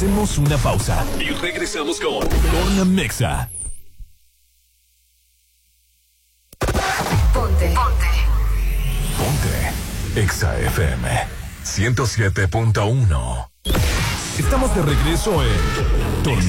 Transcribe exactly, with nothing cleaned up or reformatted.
Hacemos una pausa y regresamos con Torna Mexa. Ponte. Ponte. Ponte. Exa F M ciento siete punto uno. Estamos de regreso en Torna